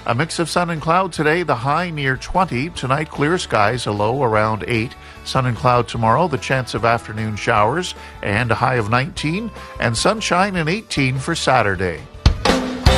A mix of sun and cloud today, the high near 20. Tonight, clear skies, a low around 8. Sun and cloud tomorrow, the chance of afternoon showers, and a high of 19. And sunshine and 18 for Saturday.